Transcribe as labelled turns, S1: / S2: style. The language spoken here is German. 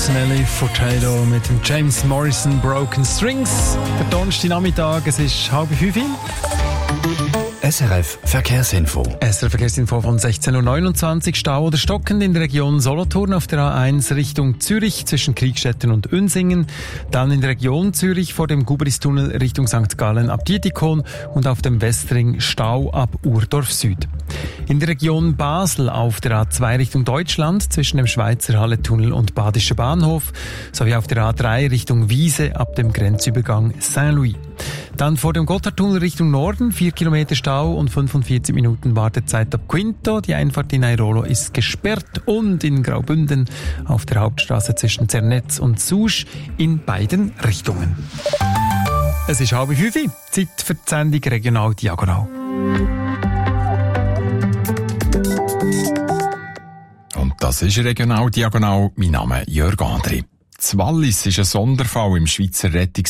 S1: Nelly Furtado mit dem James Morrison Broken Strings. Der Donnerstagnachmittag, es ist 4:30.
S2: SRF Verkehrsinfo.
S1: SRF Verkehrsinfo von 16.29 Uhr. Stau oder stockend in der Region Solothurn auf der A1 Richtung Zürich zwischen Kriegstetten und Unsingen. Dann in der Region Zürich vor dem Gubristunnel Richtung St. Gallen ab Dietikon und auf dem Westring Stau ab Urdorf Süd. In der Region Basel auf der A2 Richtung Deutschland zwischen dem Schweizer Halletunnel und Badischer Bahnhof sowie auf der A3 Richtung Wiese ab dem Grenzübergang Saint-Louis. Dann vor dem Gotthardtunnel Richtung Norden 4 Kilometer Stau und 45 Minuten Wartezeit ab Quinto. Die Einfahrt in Airolo ist gesperrt und in Graubünden auf der Hauptstraße zwischen Zernetz und Susch in beiden Richtungen. Es ist 4:30, Zeit für die Sendung Regional Diagonal.
S3: Und das ist Regional Diagonal. Mein Name ist Jörg Andri. Das Wallis ist ein Sonderfall im Schweizer